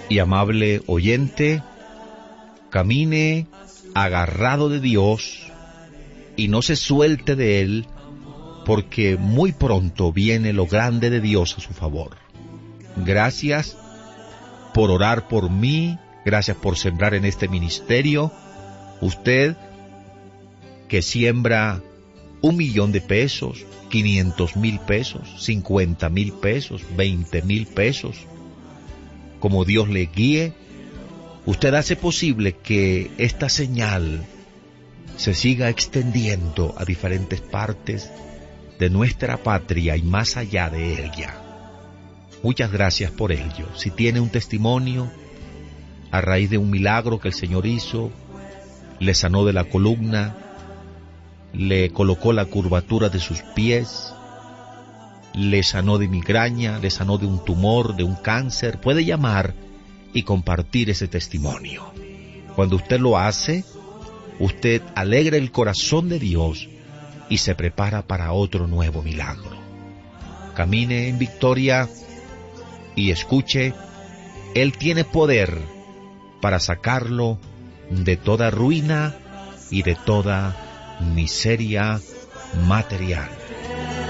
y amable oyente, camine agarrado de Dios y no se suelte de Él, porque muy pronto viene lo grande de Dios a su favor. Gracias por orar por mí, gracias por sembrar en este ministerio. Usted que siembra 1,000,000 de pesos, 500,000 pesos, 50,000 pesos, 20,000 pesos, como Dios le guíe, usted hace posible que esta señal se siga extendiendo a diferentes partes de nuestra patria y más allá de ella. Muchas gracias por ello. Si tiene un testimonio a raíz de un milagro que el Señor hizo, le sanó de la columna, le colocó la curvatura de sus pies, le sanó de migraña, le sanó de un tumor, de un cáncer, puede llamar y compartir ese testimonio. Cuando usted lo hace, usted alegra el corazón de Dios y se prepara para otro nuevo milagro. Camine en victoria y escuche, Él tiene poder para sacarlo de toda ruina y de toda miseria material.